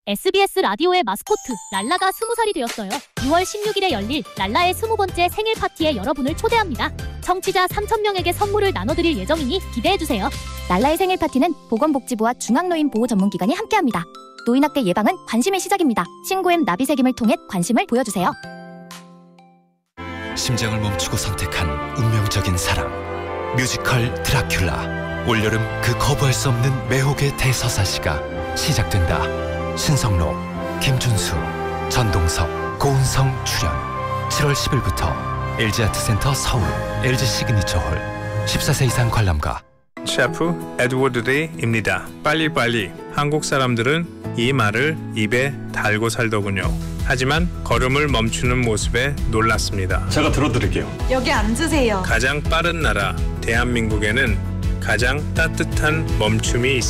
SBS 라디오의 마스코트 랄라가 20살이 되었어요. 6월 16일에 열릴 랄라의 20번째 생일 파티에 여러분을 초대합니다. 청취자 3,000명에게 선물을 나눠드릴 예정이니 기대해주세요. 랄라의 생일 파티는 보건복지부와 중앙노인 보호 전문기관이 함께합니다. 노인학대 예방은 관심의 시작입니다. 신고앱 나비새김을 통해 관심을 보여주세요. 심장을 멈추고 선택한 운명적인 사랑. 뮤지컬 드라큘라. 올여름 그 거부할 수 없는 매혹의 대서사시가 시작된다. 신성록, 김준수, 전동석, 고은성 출연. 7월 10일부터 LG아트센터 서울, LG 시그니처홀. 14세 이상 관람가. 셰프 에드워드 데이입니다. 빨리빨리. 한국 사람들은 이 말을 입에 달고 살더군요. 하지만 걸음을 멈추는 모습에 놀랐습니다. 제가 들어드릴게요. 여기 앉으세요. 가장 빠른 나라 대한민국에는 가장 따뜻한 멈춤이 있습니다.